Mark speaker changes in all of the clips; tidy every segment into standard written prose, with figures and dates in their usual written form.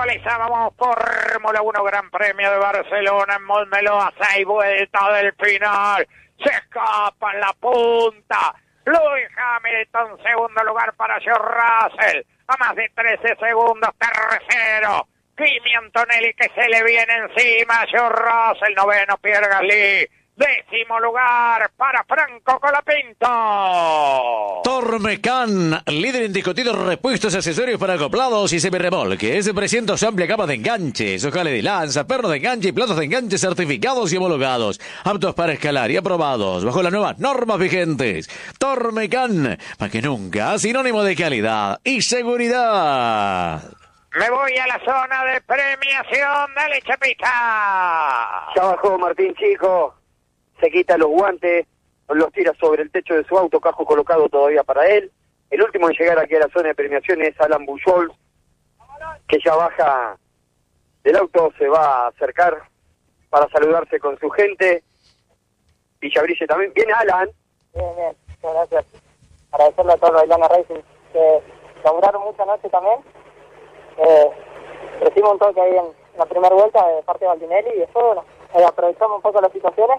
Speaker 1: Finalizábamos Fórmula 1 Gran Premio de Barcelona en Montmeló a 6 vueltas del final. Se escapa en la punta. Lewis Hamilton, segundo lugar para George Russell. A más de 13 segundos, tercero. Kimi Antonelli que se le viene encima. George Russell, noveno Pierre Gasly. Décimo lugar para Franco Colapinto.
Speaker 2: Tormecan, líder indiscutido en repuestos, accesorios para acoplados y semirremolques. Presenta su amplia gama de enganches, ojales de lanza, pernos de enganche y platos de enganche certificados y homologados. Aptos para escalar y aprobados bajo las nuevas normas vigentes. Tormecan, más que nunca, sinónimo de calidad y seguridad.
Speaker 1: Me voy a la zona de premiación. Dale, Chapita.
Speaker 3: Ya bajó Martín Chico. Se quita los guantes, los tira sobre el techo de su auto, cajo colocado todavía para él. El último en llegar aquí a la zona de premiación es Alan Bujols, que ya baja del auto, se va a acercar para saludarse con su gente. Villabrille también. ¿Viene Alan?
Speaker 4: Bien, muchas gracias. Agradecerle a todos los de Llana Racing, que laburaron mucha noche también. Recibimos un toque ahí en la primera vuelta de parte de Baldinelli y después, bueno, aprovechamos un poco las situaciones.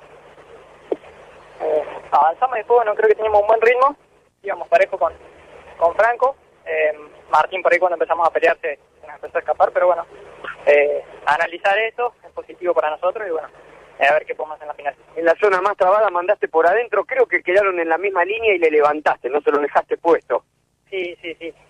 Speaker 4: Avanzamos y después, bueno, creo que teníamos un buen ritmo, íbamos parejo con Franco. Martín por ahí cuando empezamos a pelear se nos empezó a escapar, pero bueno, analizar eso es positivo para nosotros y bueno, a ver qué podemos hacer en la final.
Speaker 3: En la zona más trabada mandaste por adentro, creo que quedaron en la misma línea y le levantaste, no se lo dejaste puesto.
Speaker 4: Sí.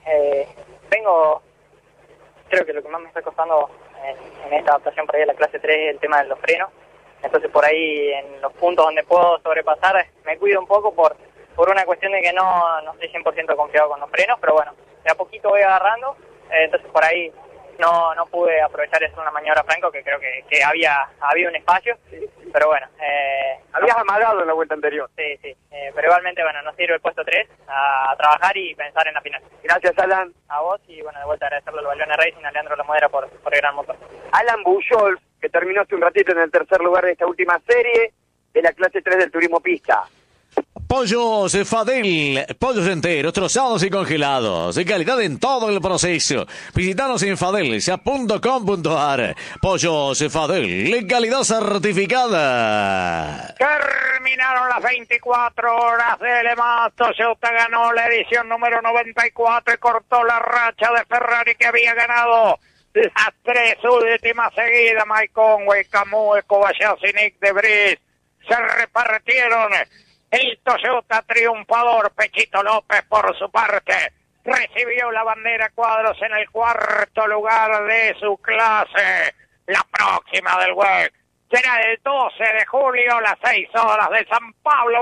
Speaker 4: Creo que lo que más me está costando en esta adaptación para ir a la clase 3 es el tema de los frenos. Entonces por ahí en los puntos donde puedo sobrepasar me cuido un poco por una cuestión de que no estoy 100% confiado con los frenos, pero bueno, de a poquito voy agarrando, entonces por ahí no pude aprovechar eso en una maniobra Franco, que creo que había un espacio, pero bueno.
Speaker 3: Habías amagado en la vuelta anterior.
Speaker 4: Sí, pero igualmente bueno, nos sirve el puesto 3 a trabajar y pensar en la final.
Speaker 3: Gracias, Alan.
Speaker 4: A vos y bueno, de vuelta agradecerle al Llana Racing, a Leandro Lamodera por el gran motor.
Speaker 3: Alan Bujols, que terminó hace un ratito en el tercer lugar de esta última serie de la clase 3 del turismo pista.
Speaker 2: Pollos Fadel, pollos enteros, trozados y congelados, de calidad en todo el proceso. Visitanos en fadelsa.com.ar. Pollos Fadel, calidad certificada.
Speaker 1: Terminaron las 24 horas de Le Mans. Toyota ganó la edición número 94 y cortó la racha de Ferrari que había ganado las 3 últimas seguidas. Mike Conway, Camus, Kobayashi y Nick de Vries se repartieron el Toyota triunfador. Pechito López, por su parte, recibió la bandera cuadros en el cuarto lugar de su clase. La próxima del WEC será el 12 de julio a las 6 horas de San Pablo,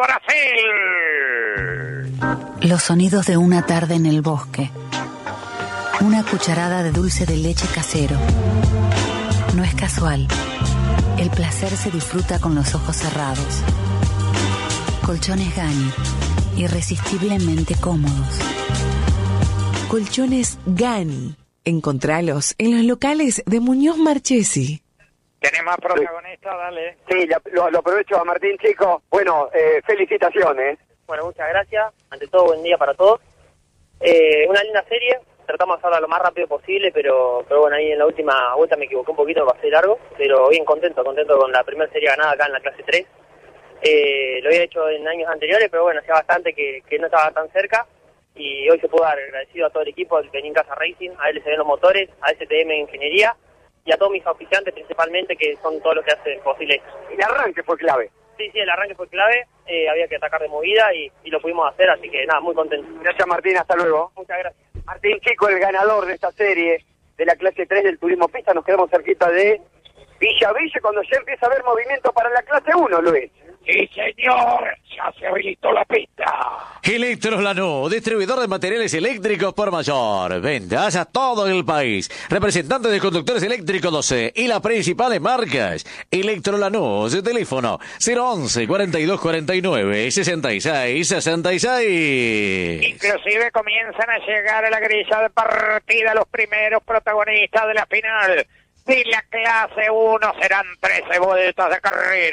Speaker 1: Brasil.
Speaker 5: Los sonidos de una tarde en el bosque. Una cucharada de dulce de leche casero. No es casual. El placer se disfruta con los ojos cerrados. Colchones Gani, irresistiblemente cómodos.
Speaker 6: Colchones Gani. Encontralos en los locales de Muñoz Marchesi.
Speaker 1: Tenemos protagonista, dale.
Speaker 3: Sí, lo aprovecho a Martín Chico. Bueno, felicitaciones.
Speaker 4: Bueno, muchas gracias. Ante todo, buen día para todos. Una linda serie. Tratamos de hacerla lo más rápido posible, pero bueno, ahí en la última vuelta me equivoqué un poquito, me pasé largo, pero bien contento con la primera serie ganada acá en la clase 3. Lo había hecho en años anteriores, pero bueno, hacía bastante que no estaba tan cerca, y hoy se pudo dar agradecido a todo el equipo, al Benin Casa Racing, a LCD Los Motores, a STM Ingeniería, y a todos mis auspiciantes principalmente, que son todos los que hacen posible esto.
Speaker 3: El arranque fue clave.
Speaker 4: Sí, el arranque fue clave, había que atacar de movida y lo pudimos hacer, así que nada, muy contento.
Speaker 3: Gracias, Martín, hasta luego.
Speaker 4: Muchas gracias.
Speaker 3: Martín Chico, el ganador de esta serie de la clase 3 del turismo pista. Nos quedamos cerquita de Villabrille cuando ya empieza a haber movimiento para la clase 1, Luis.
Speaker 1: Sí, señor, ya se habilitó la pista.
Speaker 2: Electros Lanús, distribuidor de materiales eléctricos por mayor. Ventas a todo el país. Representante de conductores eléctricos 12 y las principales marcas. Electro Lanús, teléfono 011 42 49 66 66.
Speaker 1: Inclusive comienzan a llegar a la grilla de partida los primeros protagonistas de la final de la clase 1. Serán 13 vueltas de carrera.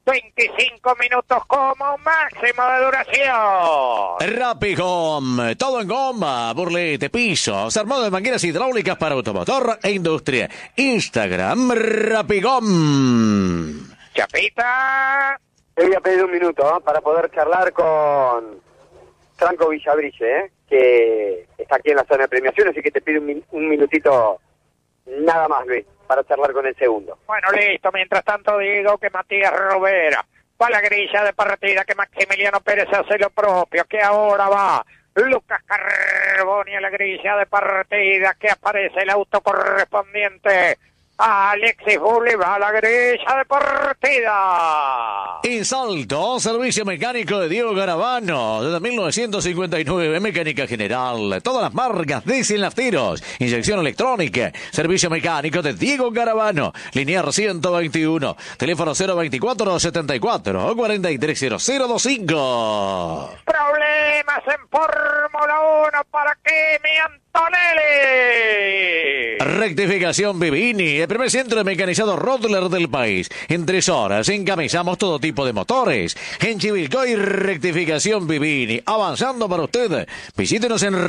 Speaker 1: 25 minutos como máximo de duración.
Speaker 2: Rapicom, todo en goma, burlete, pisos, armado de mangueras hidráulicas para automotor e industria. Instagram, Rapicom.
Speaker 1: Chapita.
Speaker 3: Te voy a pedir un minuto para poder charlar con Franco Villabrille, que está aquí en la zona de premiación, así que te pido un minutito nada más, Luis, para charlar con el segundo.
Speaker 1: Bueno, listo. Mientras tanto digo que Matías Robera va a la grilla de partida, que Maximiliano Pérez hace lo propio, que ahora va Lucas Carboni a la grilla de partida, que aparece el auto correspondiente a Alexis Bulli, va a la grilla de partida.
Speaker 2: En Salto, servicio mecánico de Diego Garavano, desde 1959, mecánica general, todas las marcas, diésel, nafteros, inyección electrónica, servicio mecánico de Diego Garavano, Linier 121, teléfono 024-74-430025.
Speaker 1: Problemas en Fórmula 1 para Kimi Antonelli.
Speaker 2: Rectificación Vivini, el primer centro de mecanizado Rottler del país. En 3 horas encamisamos todo tipo de motores. En Chivilcoy, Rectificación Vivini. Avanzando para usted. Visítenos en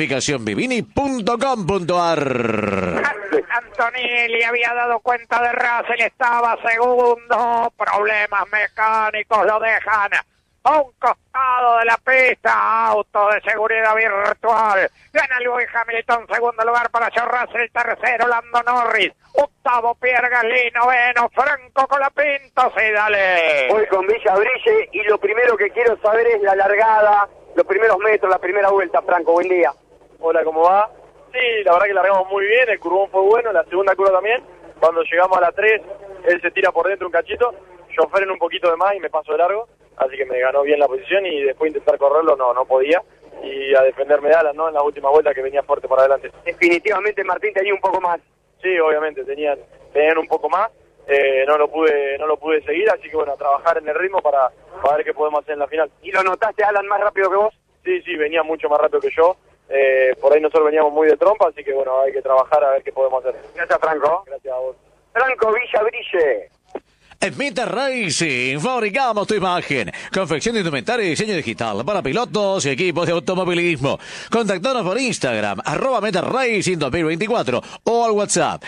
Speaker 2: rectificacionvivini.com.ar.
Speaker 1: Antonelli había dado cuenta de Russell, estaba segundo. Problemas mecánicos lo dejan a un costado de la pista. Auto de seguridad virtual. Gana Lewis Hamilton, segundo lugar para George Russell, tercero Lando Norris, octavo Pierre Gasly, noveno Franco Colapinto. Sí, dale.
Speaker 3: Voy con Villabrille y lo primero que quiero saber es la largada, los primeros metros, la primera vuelta. Franco, buen día.
Speaker 7: Hola, ¿cómo va? Sí, la verdad que largamos muy bien, el curvón fue bueno, la segunda curva también. Cuando llegamos a la 3, él se tira por dentro un cachito, yo freno un poquito de más y me paso de largo, así que me ganó bien la posición y después intentar correrlo no podía. Y a defenderme de alas, ¿no? En la última vuelta que venía fuerte para adelante.
Speaker 3: Definitivamente Martín tenía un poco más.
Speaker 7: Sí, obviamente, tenían un poco más, no lo pude seguir, así que bueno, a trabajar en el ritmo para ver qué podemos hacer en la final.
Speaker 3: ¿Y lo notaste, Alan, más rápido que vos?
Speaker 7: Sí, venía mucho más rápido que yo, por ahí nosotros veníamos muy de trompa, así que bueno, hay que trabajar a ver qué podemos hacer.
Speaker 3: Gracias, Franco.
Speaker 7: Gracias a vos.
Speaker 3: Franco Villabrille.
Speaker 2: En Meta Racing, fabricamos tu imagen. Confección de indumentaria y diseño digital para pilotos y equipos de automovilismo. Contactanos por Instagram, @Meta Racing 2024 o al WhatsApp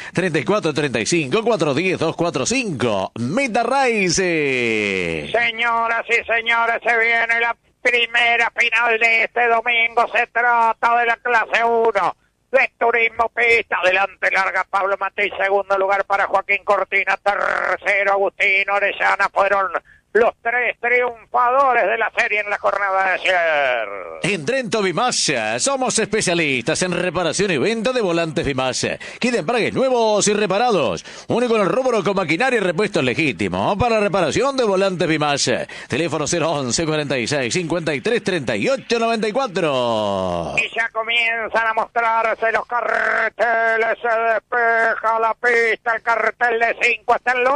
Speaker 2: 3435-410-245. Meta Racing.
Speaker 1: Señoras y señores, se viene la primera final de este domingo. Se trata de la clase 1 de Turismo Pista. Adelante larga Pablo Matei, segundo lugar para Joaquín Cortina, tercero Agustín Orellana. Fueron los 3 triunfadores de la serie en la jornada de ayer.
Speaker 2: En Trento Vimasa somos especialistas en reparación y venta de volantes Vimasa. Queden embragues nuevos y reparados. Único en el rubro con maquinaria y repuestos legítimos para reparación de volantes Vimasa. Teléfono 011 46 53 38 94.
Speaker 1: Y ya comienzan a mostrarse los carteles. Se despeja la pista. El cartel de 5 está en lo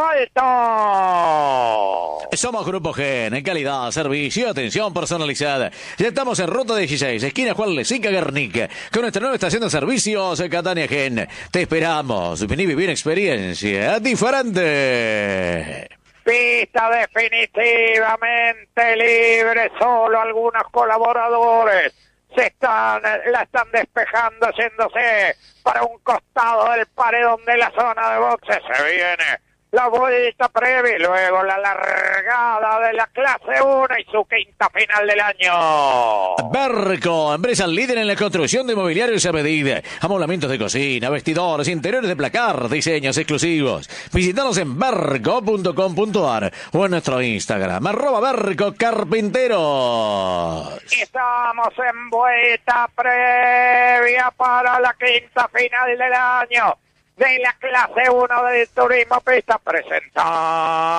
Speaker 1: alto.
Speaker 2: Somos Grupo Gen, en calidad, servicio y atención personalizada. Ya estamos en Ruta 16, esquina Juan Lezica Guernica, con nuestra nueva estación de servicios, Catania Gen. Te esperamos. Vení a vivir una experiencia diferente.
Speaker 1: Pista definitivamente libre, solo algunos colaboradores la están despejando, yéndose para un costado del paredón de la zona de boxes. Se viene la vuelta previa y luego la largada de la clase 1 y su quinta final del año.
Speaker 2: Berco, empresa líder en la construcción de mobiliarios a medida, amoblamientos de cocina, vestidores, interiores de placar, diseños exclusivos. Visítanos en berco.com.ar o en nuestro Instagram, @bercocarpinteros.
Speaker 1: Estamos en vuelta previa para la quinta final del año de la clase 1 del Turismo Pista. Presenta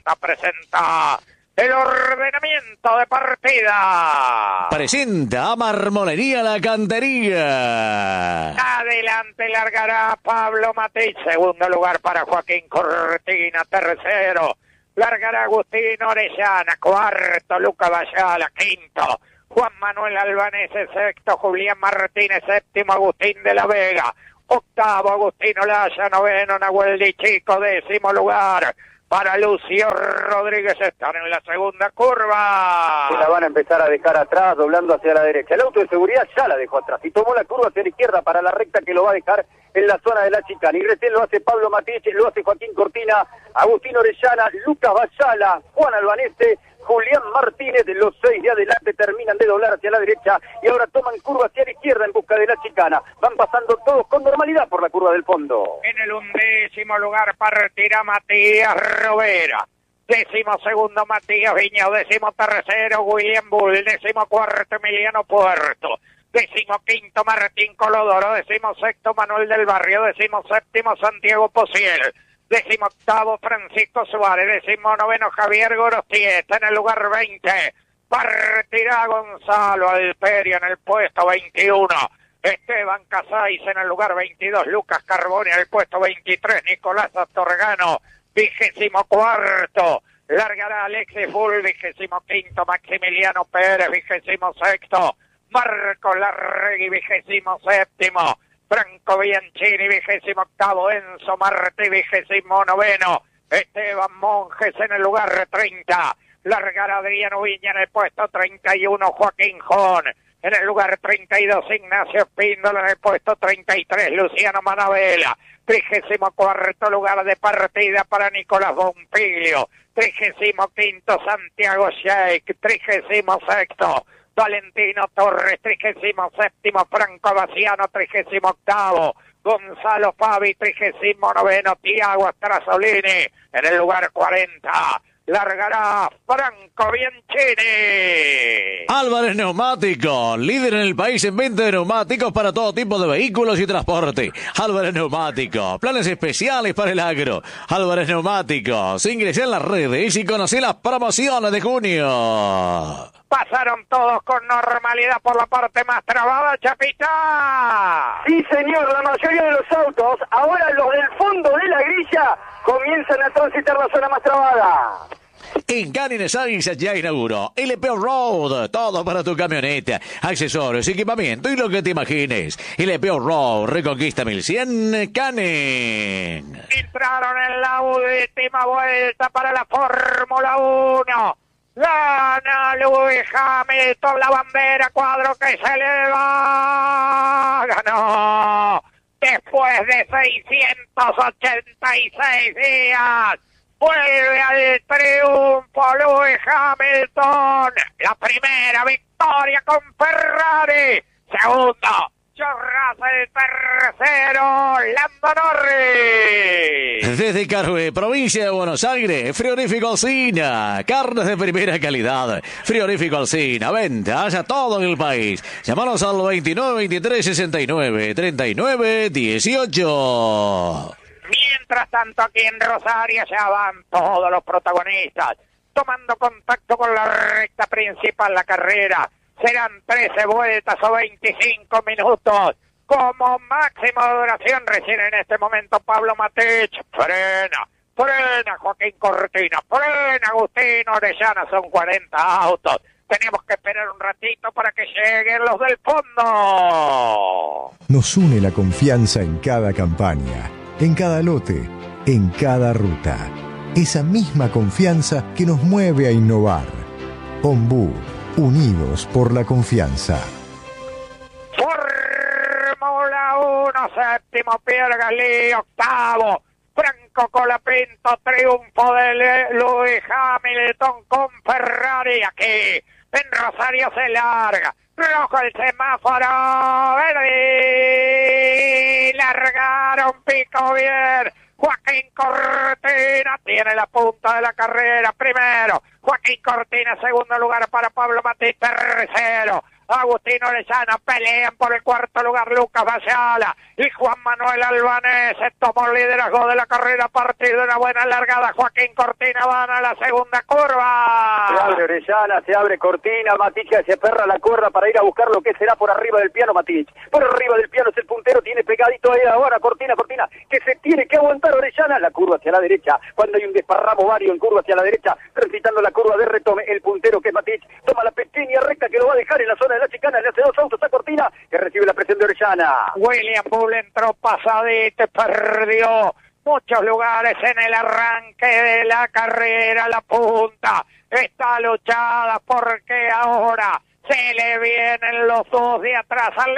Speaker 1: el ordenamiento de partida.
Speaker 2: Presenta Marmolería La Cantería.
Speaker 1: Adelante largará Pablo Matei, segundo lugar para Joaquín Cortina, tercero largará Agustín Orellana, cuarto Luca Bayala, quinto Juan Manuel Albanese, sexto Julián Martínez, séptimo Agustín de la Vega, octavo Agustín Olaya, noveno Nahuel Di Chico, décimo lugar para Lucio Rodríguez. Están en la segunda curva.
Speaker 3: Y la van a empezar a dejar atrás, doblando hacia la derecha. El auto de seguridad ya la dejó atrás y tomó la curva hacia la izquierda para la recta que lo va a dejar en la zona de la chicana. Y recién lo hace Pablo Matich, lo hace Joaquín Cortina, Agustín Orellana, Lucas Bayala, Juan Albanese, Julián Martínez. Los 6 de adelante terminan de doblar hacia la derecha y ahora toman curva hacia la izquierda en busca de la chicana. Van pasando todos con normalidad por la curva del fondo.
Speaker 1: En el 11º lugar partirá Matías Rovera. 12º Matías Viña. 13º William Bull. 14º Emiliano Puerto. 15º Martín Colodoro. 16º Manuel del Barrio. 17º Santiago Pociel. 18º Francisco Suárez. 19º Javier Gorostié. Está en el lugar 20. Partirá Gonzalo Alperio en el puesto 21. Esteban Casais en el lugar 22. Lucas Carboni en el puesto 23. Nicolás Astorgano, 24º. Largará Alexis Bull, 25º. Maximiliano Pérez, 26º. Marco Larregui, 27º. Franco Bianchini, 28º. Enzo Martí, 29º. Esteban Monjes en el lugar 30. Largará Adriano Viña en el puesto 31. Joaquín Jón en el lugar 32. Ignacio Espíndola en el puesto 33. Luciano Manabela. 34º lugar de partida para Nicolás Bonfiglio. 35º Santiago Sheik. 36º Valentino Torres. 37º Franco Baciano. 38º Gonzalo Fabi. 39º Tiago Strasolini en el lugar 40. Largará Franco Bianchini.
Speaker 2: Álvarez Neumáticos, líder en el país en venta de neumáticos para todo tipo de vehículos y transporte. Álvarez Neumáticos, planes especiales para el agro. Álvarez Neumáticos, ingresé en las redes y conocí las promociones de junio.
Speaker 1: Pasaron todos con normalidad por la parte más trabada, Chapita.
Speaker 3: Sí, señor, la mayoría de los autos, ahora los del fondo de la grilla, comienzan a transitar la zona más trabada.
Speaker 2: En Canines Aguisas ya inauguró LP Road, todo para tu camioneta, accesorios, equipamiento y lo que te imagines. LP Road, Reconquista 1100, Canin.
Speaker 1: Entraron en la última vuelta para la Fórmula 1. Gana Lewis Hamilton, la bandera, cuadro que se eleva. Ganó después de 686 días. Vuelve al triunfo Lewis Hamilton. La primera victoria con Ferrari. Segundo, George Russell. Tercero, Lando Norris.
Speaker 2: Desde Carué, provincia de Buenos Aires, Frigorífico Alsina. Carnes de primera calidad. Frigorífico Alsina. Ventas a todo el país. Llámanos al 29 23 69 39 18.
Speaker 1: Mientras tanto, aquí en Rosario ya van todos los protagonistas tomando contacto con la recta principal, la carrera. Serán 13 vueltas o 25 minutos como máximo de duración. Recién en este momento Pablo Matich frena Joaquín Cortina, frena Agustín Orellana. Son 40 autos. Tenemos que esperar un ratito para que lleguen los del fondo.
Speaker 8: Nos une la confianza en cada campaña, en cada lote, en cada ruta. Esa misma confianza que nos mueve a innovar. Ombú, unidos por la confianza.
Speaker 1: Fórmula 1, séptimo Pierre Gasly, octavo Franco Colapinto, triunfo de Lewis Hamilton con Ferrari. Aquí en Rosario se larga, rojo el semáforo, verde, largaron, pico bien. Joaquín Cortina tiene la punta de la carrera, primero. Joaquín Cortina, segundo lugar para Pablo Matich, tercero. Agustín Orellana, pelean por el cuarto lugar Lucas Bayala y Juan Manuel Albanese. Tomó el liderazgo de la carrera a partir de una buena largada. Joaquín Cortina van a la segunda curva.
Speaker 3: Se abre Orellana, se abre Cortina, Matich se aferra la cuerda para ir a buscar lo que será por arriba del piano Matich. Por arriba del piano es el puntero, tiene pegadito ahí ahora Cortina, que se tiene que aguantar Orellana. La curva hacia la derecha, cuando hay un desparramo vario en curva hacia la derecha, transitando la curva de retome, el puntero que es Matich, toma la pequeña recta que lo va a dejar en la zona de la chicana, le hace dos autos a Cortina, que recibe la presión de Orellana.
Speaker 1: William Bull entró pasadito, perdió muchos lugares en el arranque de la carrera. La punta está luchada porque ahora se le vienen los dos de atrás al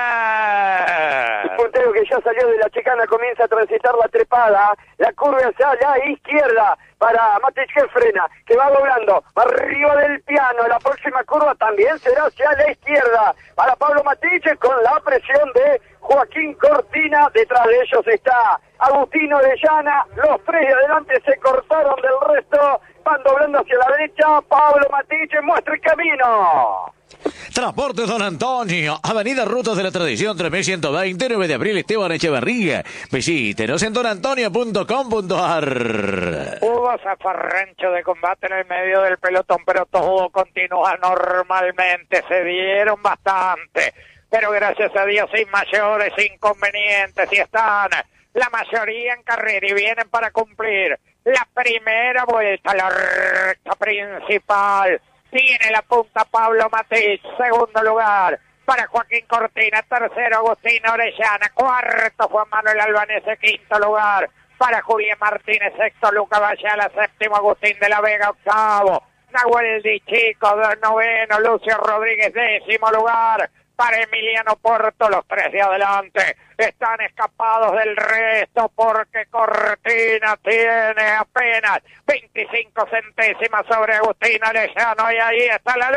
Speaker 1: líder.
Speaker 3: El puntero que ya salió de la chicana comienza a transitar la trepada, la curva hacia la izquierda para Matic, que frena, que va doblando arriba del piano. La próxima curva también será hacia la izquierda para Pablo Matic, con la presión de Joaquín Cortina. Detrás de ellos está Agustín Orellana. Los tres de adelante se cortaron del resto, van doblando hacia la derecha. Pablo Matic muestra el camino.
Speaker 2: Transportes Don Antonio, Avenida Rutas de la Tradición 3120, 9 de abril, Esteban Echeverría. Visítenos en donantonio.com.ar.
Speaker 1: Hubo zafarrancho de combate en el medio del pelotón, pero todo continúa normalmente. Se dieron bastante, pero gracias a Dios sin mayores inconvenientes, y están la mayoría en carrera y vienen para cumplir la primera vuelta, la recta principal. Tiene la punta Pablo Matic, segundo lugar para Joaquín Cortina, tercero Agustín Orellana, cuarto Juan Manuel Albanese, quinto lugar para Julián Martínez, sexto Luca Bayala, séptimo Agustín de la Vega, octavo Nahuel Di Chico, noveno Lucio Rodríguez, décimo lugar para Emiliano Porto. Los tres de adelante están escapados del resto porque Cortina tiene apenas 25 centésimas sobre Agustín Orellano, y ahí está la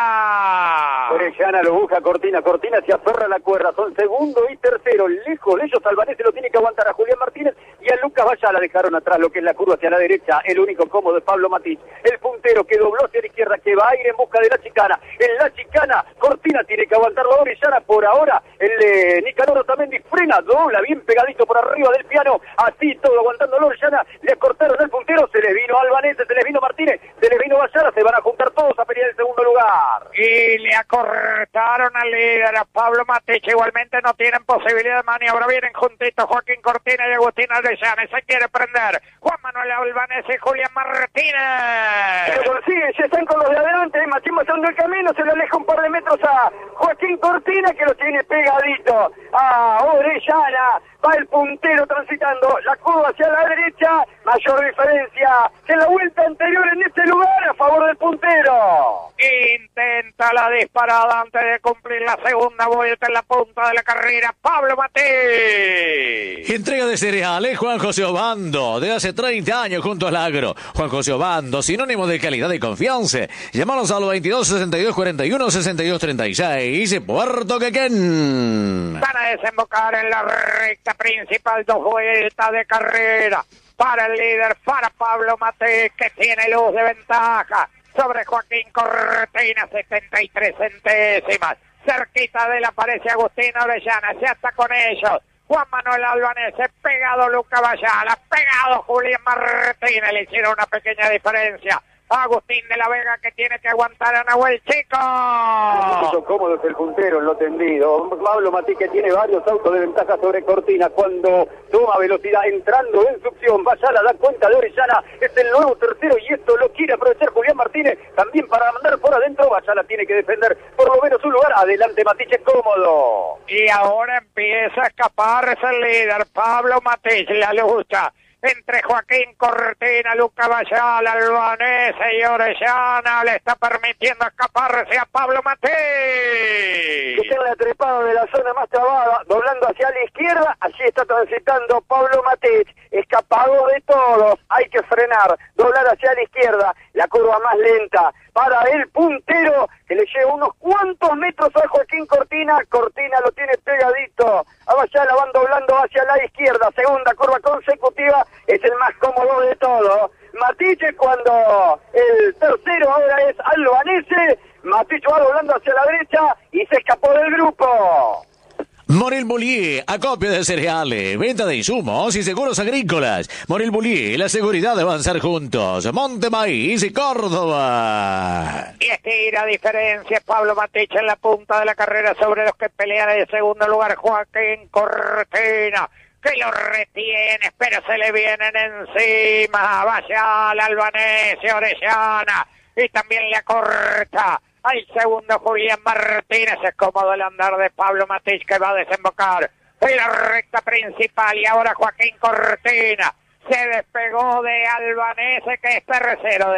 Speaker 1: lucha.
Speaker 3: Orellana lo busca Cortina, Cortina se aferra a la cuerda, son segundo y tercero, lejos de ellos Albanese lo tiene que aguantar a Julián Martínez, y a Lucas Bayala dejaron atrás lo que es la curva hacia la derecha. El único cómodo es Pablo Matic, el puntero que dobló hacia la izquierda, que va a ir en busca de la chicana. En la chicana Cortina tiene que aguantarlo a Orellana por ahora. El Nicanor también frena, dobla bien pegadito por arriba del piano, así todo aguantando a Orellana. Le cortaron el puntero, se les vino Albanese, se les vino Martínez, se les vino Bayala, se van a juntar todos a pelear el segundo lugar.
Speaker 1: Y le acortaron al líder, a Pablo Matic. Igualmente no tienen posibilidad de maniobra, vienen juntitos Joaquín Cortina y Agustín Orellana, y se quiere prender Juan Manuel Albanese y Julián Martínez.
Speaker 3: Se consigue, ya están con los de adelante, Matías matando el camino, se le aleja un par de metros a Joaquín Cortina, que lo tiene pegadito a Orellana. Va el puntero transitando la curva hacia la derecha, mayor diferencia que en la vuelta anterior en este lugar a favor del puntero.
Speaker 1: Intenta la disparada antes de cumplir la segunda vuelta en la punta de la carrera, Pablo Matic.
Speaker 2: Entrega de cereales Juan José Obando, de hace 30 años junto al agro. Juan José Obando, sinónimo de calidad y confianza. Llámanos al 22 62 41 62 36, Puerto Quequén.
Speaker 1: Van a desembocar en la recta principal, 2 vueltas de carrera para el líder, para Pablo Matic, que tiene luz de ventaja sobre Joaquín Cortina, 73 centésimas. Cerquita de él aparece Agustín Orellana, ya está con ellos Juan Manuel Albanese, pegado Luca Bayala, pegado Julián Martínez, le hicieron una pequeña diferencia Agustín de la Vega, que tiene que aguantar a Nahuel Chico.
Speaker 3: Mucho cómodo es el puntero en lo tendido. Pablo Matic, que tiene varios autos de ventaja sobre Cortina cuando toma velocidad entrando en succión. Bayala da cuenta de Orellana, es el nuevo tercero y esto lo quiere aprovechar Julián Martínez también para mandar por adentro. Bayala tiene que defender por lo menos su lugar. Adelante Matic, cómodo.
Speaker 1: Y ahora empieza a escaparse el líder Pablo Matic, la lucha entre Joaquín Cortina, Luca Bayala, Albanese y Orellana le está permitiendo escaparse a Pablo Matic.
Speaker 3: Está en la trepada de la zona más trabada, doblando hacia la izquierda, allí está transitando Pablo Matic, escapado de todos, hay que frenar, doblar hacia la izquierda, la curva más lenta para el puntero, que le lleva unos cuantos metros a Joaquín Cortina. Cortina lo tiene pegadito a Bayala, van doblando hacia la izquierda, segunda curva consecutiva, es el más cómodo de todo. Matic, cuando el tercero ahora es Albanese, Matic va doblando hacia la derecha y se escapó del grupo.
Speaker 2: Morel Bullier, acopio de cereales, venta de insumos y seguros agrícolas. Morel Bullier, la seguridad de avanzar juntos. Monte Maíz y Córdoba.
Speaker 1: Y estira diferencia Pablo Matic en la punta de la carrera sobre los que pelean en el segundo lugar, Joaquín Cortina, que lo retiene, pero se le vienen encima Bayala, Albanese, Orellana, y también le acorta al segundo Julián Martínez. Es cómodo el andar de Pablo Matic, que va a desembocar en la recta principal y ahora Joaquín Cortina se despegó de Albanese, que es tercero.